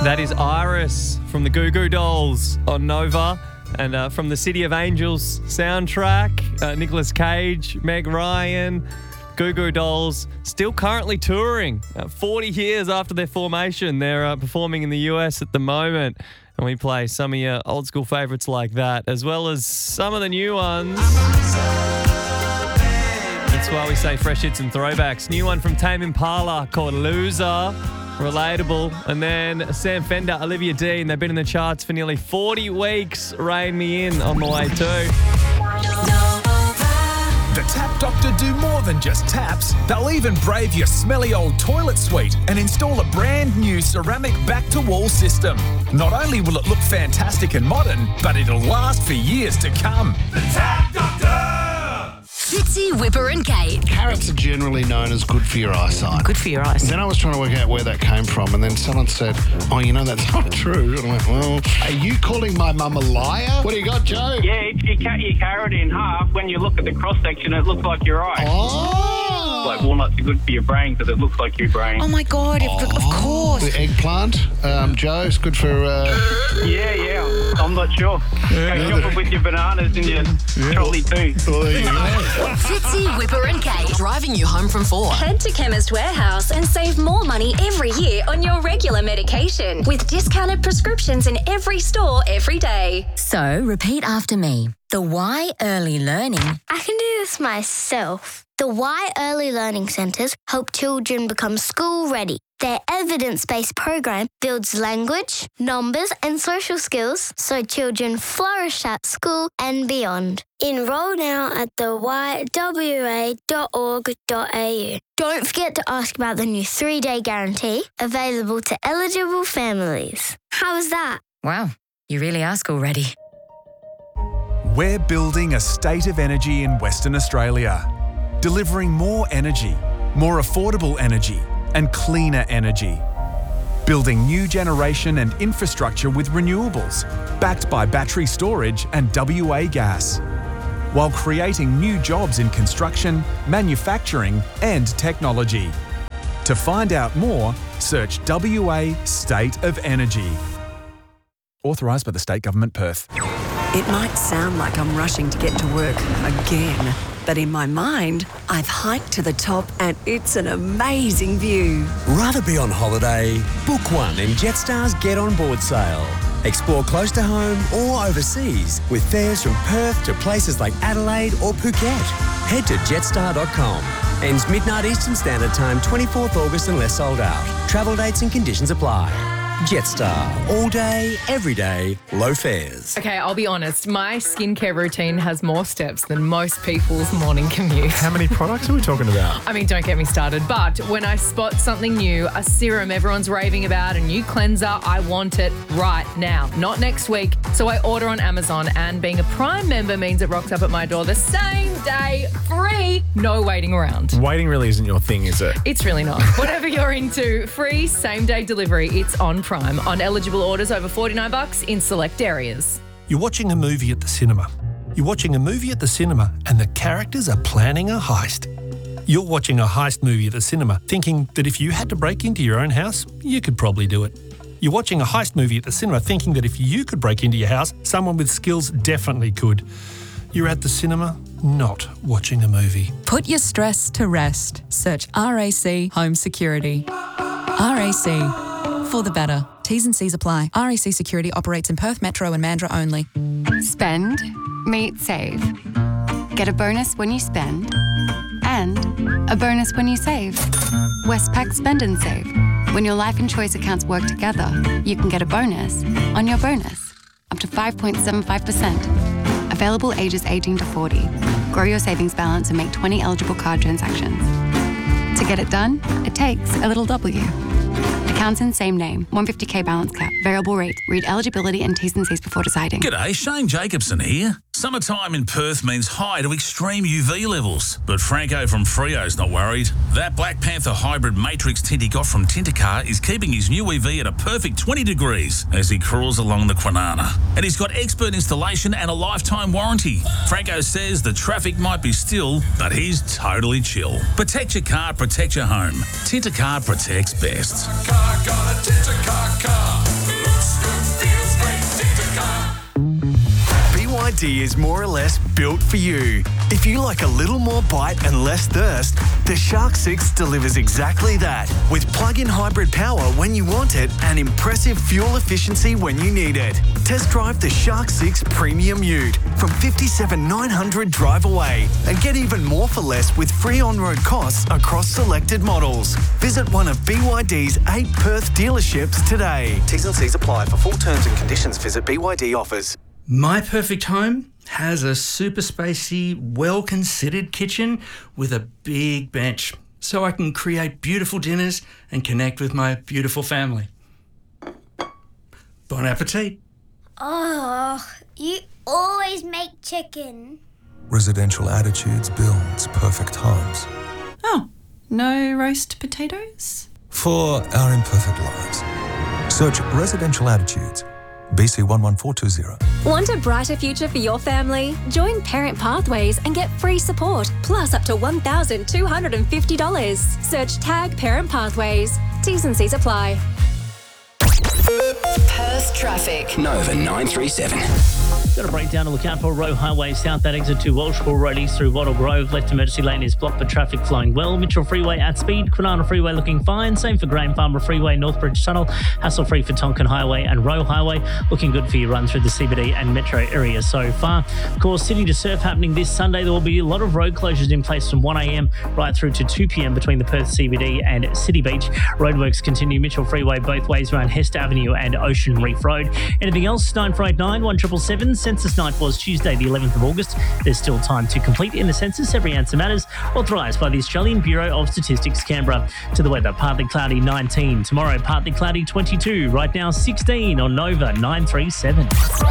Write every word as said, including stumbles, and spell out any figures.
That is Iris from the Goo Goo Dolls on Nova. And uh, from the City of Angels soundtrack, uh, Nicolas Cage, Meg Ryan, Goo Goo Dolls, still currently touring. Uh, forty years after their formation, they're uh, performing in the U S at the moment. And we play some of your old school favourites like that, as well as some of the new ones. That's why we say fresh hits and throwbacks. New one from Tame Impala called Loser. Relatable. And then Sam Fender, Olivia Dean, they've been in the charts for nearly forty weeks. Rein Me In on the way too. The Tap Doctor do more than just taps. They'll even brave your smelly old toilet suite and install a brand new ceramic back-to-wall system. Not only will it look fantastic and modern, but it'll last for years to come. The Tap Doctor! Fitzy, Whipper and Kate. Carrots are generally known as good for your eyesight. Good for your eyes. Then I was trying to work out where that came from, and then someone said, oh, you know, that's not true. And I went, well, are you calling my mum a liar? What do you got, Joe? Yeah, if you cut your carrot in half, when you look at the cross-section, it looks like your eye. Oh! Like walnuts are good for your brain because it looks like your brain. Oh, my God, Oh. of course. The eggplant, um, Joe, it's good for... Uh... Yeah, yeah, I'm not sure. Go shop it with your bananas and your trolley too. Well, there you go. Fitzy, Whipper and Kate. Driving you home from four. Head to Chemist Warehouse and save more money every year on your regular medication with discounted prescriptions in every store every day. So, repeat after me. The Y Early Learning. I can do this myself. The Y Early Learning Centres help children become school ready. Their evidence-based program builds language, numbers and social skills so children flourish at school and beyond. Enrol now at the y w a dot org dot a u. Don't forget to ask about the new three-day guarantee available to eligible families. How was that? Wow, you really are school ready. We're building a state of energy in Western Australia, delivering more energy, more affordable energy, and cleaner energy. Building new generation and infrastructure with renewables, backed by battery storage and W A gas, while creating new jobs in construction, manufacturing, and technology. To find out more, search W A State of Energy. Authorised by the State Government, Perth. It might sound like I'm rushing to get to work again, but in my mind, I've hiked to the top and it's an amazing view. Rather be on holiday? Book one in Jetstar's Get On Board sale. Explore close to home or overseas with fares from Perth to places like Adelaide or Phuket. Head to jetstar dot com. Ends midnight Eastern Standard Time, twenty-fourth August unless sold out. Travel dates and conditions apply. Jetstar. All day, every day, low fares. Okay, I'll be honest. My skincare routine has more steps than most people's morning commute. How many products are we talking about? I mean, don't get me started. But when I spot something new, a serum everyone's raving about, a new cleanser, I want it right now, not next week. So I order on Amazon, and being a Prime member means it rocks up at my door the same day, free, no waiting around. Waiting really isn't your thing, is it? It's really not. Whatever you're into, free same-day delivery. It's on Prime on eligible orders over forty-nine bucks in select areas. You're watching a movie at the cinema. You're watching a movie at the cinema and the characters are planning a heist. You're watching a heist movie at the cinema thinking that if you had to break into your own house, you could probably do it. You're watching a heist movie at the cinema thinking that if you could break into your house, someone with skills definitely could. You're at the cinema, not watching a movie. Put your stress to rest. Search R A C Home Security. R A C. For the better. T's and C's apply. R A C Security operates in Perth Metro and Mandurah only. Spend, meet, save. Get a bonus when you spend and a bonus when you save. Westpac Spend and Save. When your life and choice accounts work together, you can get a bonus on your bonus, up to five point seven five percent. Available ages eighteen to forty. Grow your savings balance and make twenty eligible card transactions. To get it done, it takes a little W. Accounts in same name, one hundred fifty k balance cap, variable rate. Read eligibility and T's and C's before deciding. G'day, Shane Jacobson here. Summertime in Perth means high to extreme U V levels, but Franco from Freo's not worried. That Black Panther hybrid matrix tint he got from Tintercar is keeping his new E V at a perfect twenty degrees as he crawls along the Kwinana. And he's got expert installation and a lifetime warranty. Franco says the traffic might be still, but he's totally chill. Protect your car, protect your home. Tintercar protects best. Car, got a Tintercar car. T is more or less built for you. If you like a little more bite and less thirst, the Shark six delivers exactly that, with plug-in hybrid power when you want it and impressive fuel efficiency when you need it. Test drive the Shark six Premium Ute from fifty-seven thousand nine hundred drive away and get even more for less with free on-road costs across selected models. Visit one of B Y D's eight Perth dealerships today. T's and C's apply. For full terms and conditions, visit B Y D offers. My perfect home has a super spacey, well-considered kitchen with a big bench, so I can create beautiful dinners and connect with my beautiful family. Bon appetit. Oh, you always make chicken. Residential Attitudes builds perfect homes. Oh, no roast potatoes? For our imperfect lives. Search Residential Attitudes. B C one one four two zero. Want a brighter future for your family? Join Parent Pathways and get free support, plus up to one thousand two hundred fifty dollars. Search Tag Parent Pathways. T's and C's apply. Perth traffic. Nova nine three seven. Got a breakdown to look out for Roe Highway south at exit to Welshpool Road east through Wattle Grove. Left emergency lane is blocked, but traffic flowing well. Mitchell Freeway at speed. Kwinana Freeway looking fine. Same for Graham Farmer Freeway, Northbridge Tunnel. Hassle free for Tonkin Highway and Roe Highway. Looking good for your run through the C B D and metro area so far. Of course, City to Surf happening this Sunday. There will be a lot of road closures in place from one a m right through to two p m between the Perth C B D and City Beach. Roadworks continue Mitchell Freeway both ways around Hester Avenue and Ocean Reef Road. Anything else? nine four eight nine, one seven seven seven. Census night was Tuesday the eleventh of August. There's still time to complete in the census. Every answer matters. Authorised by the Australian Bureau of Statistics, Canberra. To the weather, partly cloudy nineteen. Tomorrow, partly cloudy twenty-two. Right now, sixteen on Nova nine three seven.